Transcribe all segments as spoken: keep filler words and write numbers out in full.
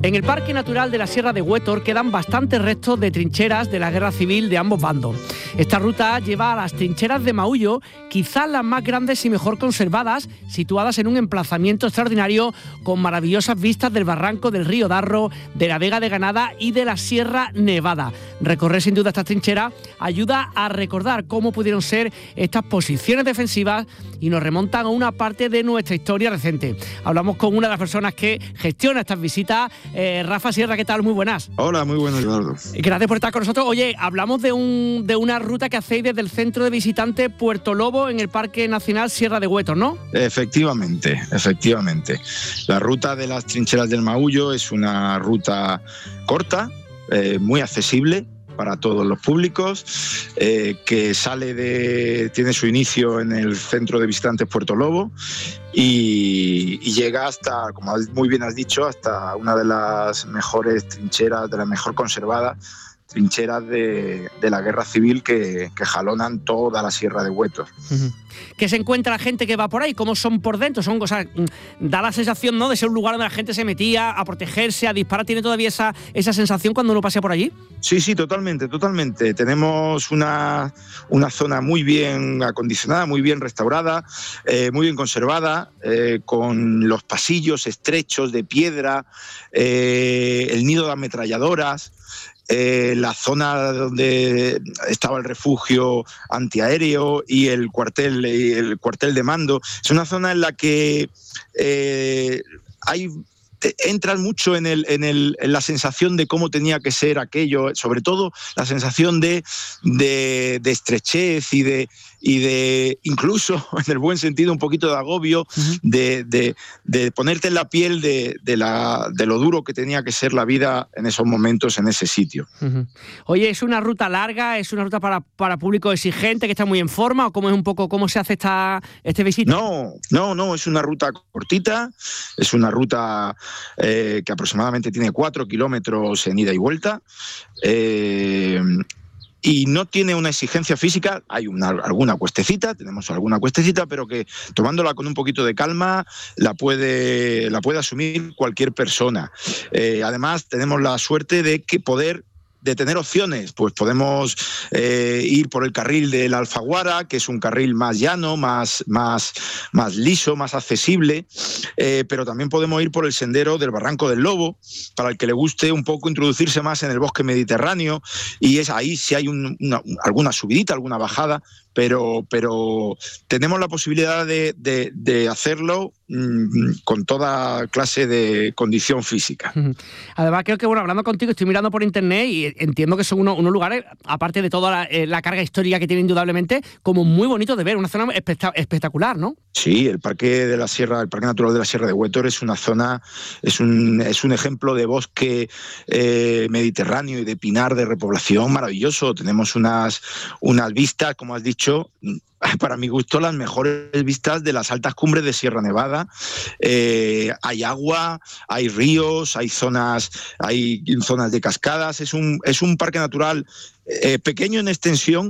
En el Parque Natural de la Sierra de Huétor quedan bastantes restos de trincheras de la guerra civil de ambos bandos. Esta ruta lleva a las trincheras de Maullo, quizás las más grandes y mejor conservadas, situadas en un emplazamiento extraordinario con maravillosas vistas del barranco del río Darro, de la Vega de Granada y de la Sierra Nevada. Recorrer sin duda estas trincheras ayuda a recordar cómo pudieron ser estas posiciones defensivas y nos remontan a una parte de nuestra historia reciente. Hablamos con una de las personas que gestiona estas visitas. Eh, Rafa Sierra, ¿qué tal? Muy buenas. Hola, muy buenas, Eduardo. Gracias por estar con nosotros. Oye, hablamos de, un, de una ruta que hacéis desde el centro de visitantes Puerto Lobo en el Parque Nacional Sierra de Huétor, ¿no? Efectivamente, efectivamente. La ruta de las trincheras del Maullo es una ruta corta, eh, muy accesible para todos los públicos, eh, que sale de, tiene su inicio en el centro de visitantes Puerto Lobo y, y llega hasta, como muy bien has dicho, hasta una de las mejores trincheras, de las mejor conservadas trincheras de, de la guerra civil que, que jalonan toda la Sierra de Huétor. Uh-huh. ¿Qué se encuentra la gente que va por ahí? ¿Cómo son por dentro? Son, o sea, da la sensación, ¿no?, de ser un lugar donde la gente se metía a protegerse, a disparar. ¿Tiene todavía esa, esa sensación cuando uno pasea por allí? Sí, sí, totalmente, totalmente. Tenemos una, una zona muy bien acondicionada, muy bien restaurada, eh, muy bien conservada, eh, con los pasillos estrechos de piedra, eh, el nido de ametralladoras. Eh, la zona donde estaba el refugio antiaéreo y el cuartel, el cuartel de mando. Es una zona en la que eh, hay... entran mucho en, el, en, el, en la sensación de cómo tenía que ser aquello, sobre todo la sensación de, de, de estrechez y de, y de, incluso en el buen sentido, un poquito de agobio, uh-huh. de, de, de ponerte en la piel de, de, la, de lo duro que tenía que ser la vida en esos momentos, en ese sitio. Uh-huh. Oye, ¿es una ruta larga? ¿Es una ruta para, para público exigente, que está muy en forma? ¿O cómo es un poco cómo se hace esta, este visita? No, no, no, es una ruta cortita, es una ruta eh, que aproximadamente tiene cuatro kilómetros en ida y vuelta. Eh, Y no tiene una exigencia física, hay una, alguna cuestecita, tenemos alguna cuestecita, pero que tomándola con un poquito de calma la puede, la puede asumir cualquier persona. Eh, además, tenemos la suerte de que poder de tener opciones, pues podemos eh, ir por el carril del Alfaguara, que es un carril más llano, más, más, más liso, más accesible, eh, pero también podemos ir por el sendero del Barranco del Lobo, para el que le guste un poco introducirse más en el bosque mediterráneo, y es ahí si hay un, una, alguna subidita, alguna bajada, pero, pero tenemos la posibilidad de, de, de hacerlo mmm, con toda clase de condición física. Además, creo que, bueno, hablando contigo, estoy mirando por internet y entiendo que son unos, unos lugares, aparte de toda la, eh, la carga histórica que tiene indudablemente, como muy bonito de ver, una zona espect- espectacular, ¿no? Sí, el Parque de la Sierra, el Parque Natural de la Sierra de Huétor es una zona, es un, es un ejemplo de bosque eh, mediterráneo y de pinar de repoblación maravilloso. Tenemos unas, unas vistas, como has dicho, para mi gusto, las mejores vistas de las altas cumbres de Sierra Nevada. Eh, hay agua, hay ríos, hay zonas, hay zonas de cascadas. Es un, es un parque natural eh, pequeño en extensión,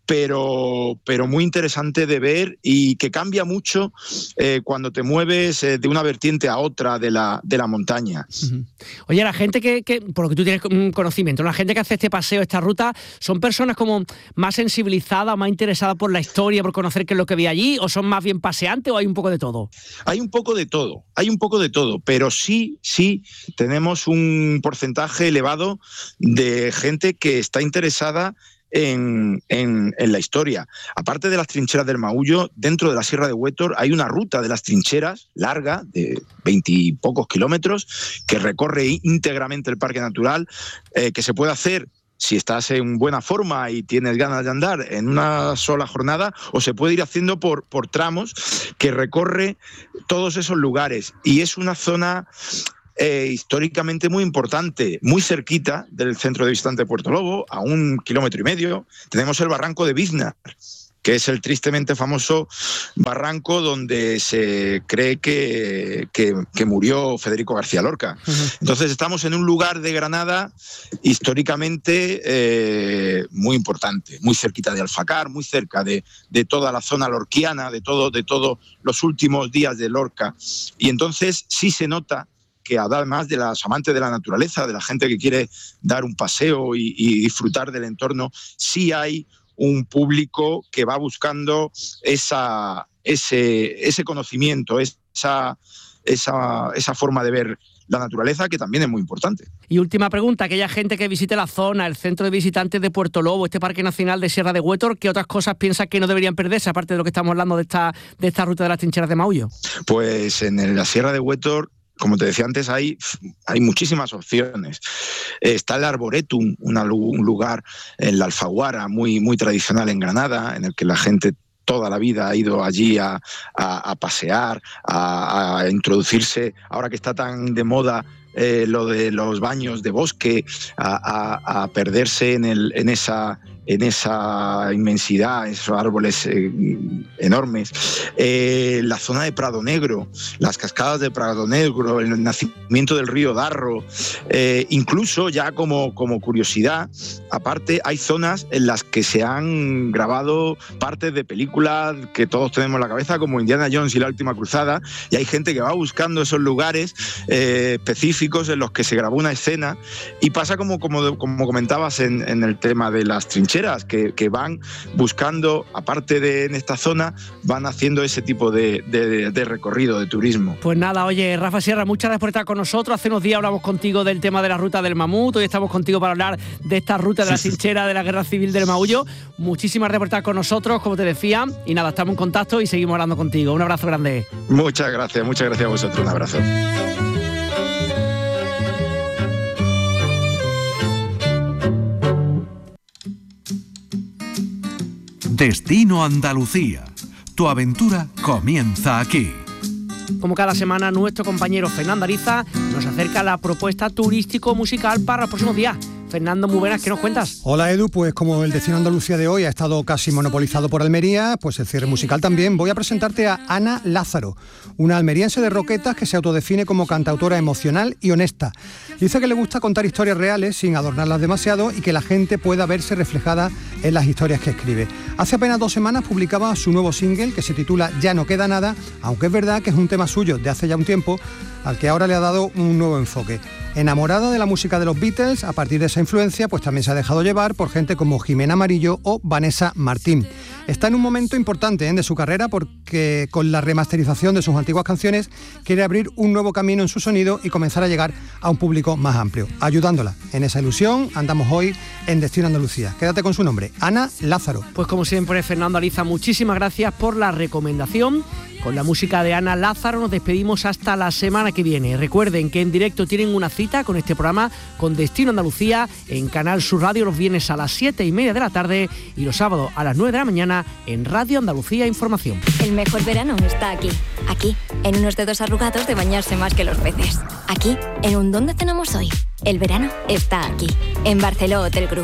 pero, pero muy interesante de ver y que cambia mucho eh, cuando te mueves eh, de una vertiente a otra de la, de la montaña. Uh-huh. Oye, la gente que, que, por lo que tú tienes conocimiento, la gente que hace este paseo, esta ruta, ¿son personas como más sensibilizadas, más interesadas por la historia, por conocer qué es lo que había allí, o son más bien paseantes, o hay un poco de todo? Hay un poco de todo, hay un poco de todo, pero sí, sí tenemos un porcentaje elevado de gente que está interesada En, en, en la historia. Aparte de las trincheras del Maullo, dentro de la Sierra de Huétor hay una ruta de las trincheras larga, de veintipocos kilómetros, que recorre íntegramente el Parque Natural, eh, que se puede hacer si estás en buena forma y tienes ganas de andar en una sola jornada, o se puede ir haciendo por, por tramos, que recorre todos esos lugares. Y es una zona Eh, históricamente muy importante, muy cerquita del centro de visitantes de Puerto Lobo, a un kilómetro y medio, tenemos el barranco de Biznar, que es el tristemente famoso barranco donde se cree que, que, que murió Federico García Lorca. Uh-huh. Entonces estamos en un lugar de Granada históricamente eh, muy importante, muy cerquita de Alfacar, muy cerca de, de toda la zona lorquiana, de todo, de todos los últimos días de Lorca. Y entonces sí se nota que además de los amantes de la naturaleza, de la gente que quiere dar un paseo y, y disfrutar del entorno, sí hay un público que va buscando esa, ese, ese conocimiento, esa, esa, esa forma de ver la naturaleza, que también es muy importante. Y última pregunta, aquella gente que visite la zona, el centro de visitantes de Puerto Lobo, este Parque Nacional de Sierra de Huétor, ¿qué otras cosas piensas que no deberían perderse, aparte de lo que estamos hablando de esta, de esta ruta de las trincheras de Maullo? Pues en la Sierra de Huétor, como te decía antes, hay, hay muchísimas opciones. Está el Arboretum, una, un lugar en la Alfaguara muy, muy tradicional en Granada, en el que la gente toda la vida ha ido allí a, a, a pasear, a, a introducirse, ahora que está tan de moda eh, lo de los baños de bosque, a, a, a perderse en, el, en, esa, en esa inmensidad, esos árboles eh, enormes. Eh, la zona de Prado Negro, las cascadas de Prado Negro, el nacimiento del río Darro, eh, incluso ya como, como curiosidad, aparte hay zonas en las que se han grabado partes de películas que todos tenemos en la cabeza, como Indiana Jones y la Última Cruzada, y hay gente que va buscando esos lugares eh, específicos en los que se grabó una escena, y pasa como, como, como comentabas en, en el tema de las trincheras, que, que van buscando, aparte de en esta zona, van haciendo ese tipo de, de, de recorrido, de turismo. Pues nada, oye, Rafa Sierra, muchas gracias por estar con nosotros. Hace unos días hablamos contigo del tema de la ruta del mamut, hoy estamos contigo para hablar de esta ruta de la trinchera de la Guerra Civil del Maullo. Muchísimas gracias por estar con nosotros, como te decía, y nada, estamos en contacto y seguimos hablando contigo. Un abrazo grande. Muchas gracias, muchas gracias a vosotros, un abrazo. Destino Andalucía. Tu aventura comienza aquí. Como cada semana, nuestro compañero Fernando Ariza nos acerca a la propuesta turístico-musical para los próximos días. Fernando, muy buenas, ¿qué nos cuentas? Hola Edu, pues como el Destino Andalucía de hoy ha estado casi monopolizado por Almería, pues el cierre musical también, voy a presentarte a Ana Lázaro, una almeriense de Roquetas que se autodefine como cantautora emocional y honesta. Dice que le gusta contar historias reales sin adornarlas demasiado y que la gente pueda verse reflejada en las historias que escribe. Hace apenas dos semanas publicaba su nuevo single que se titula Ya no queda nada, aunque es verdad que es un tema suyo de hace ya un tiempo, al que ahora le ha dado un nuevo enfoque. Enamorada de la música de los Beatles, a partir de esa influencia, pues también se ha dejado llevar por gente como Jimena Amarillo o Vanessa Martín. Está en un momento importante ¿eh? de su carrera porque con la remasterización de sus antiguas canciones quiere abrir un nuevo camino en su sonido y comenzar a llegar a un público más amplio. Ayudándola en esa ilusión, andamos hoy en Destino Andalucía. Quédate con su nombre, Ana Lázaro. Pues como siempre, Fernando Ariza, muchísimas gracias por la recomendación. Con la música de Ana Lázaro nos despedimos hasta la semana que viene. Recuerden que en directo tienen una cita con este programa, con Destino Andalucía, en Canal Sur Radio los viernes a las siete y media de la tarde y los sábados a las nueve de la mañana en Radio Andalucía Información. El mejor verano está aquí. Aquí, en unos dedos arrugados de bañarse más que los peces. Aquí, en un ¿dónde cenamos hoy? El verano está aquí. En Barceló Hotel Group.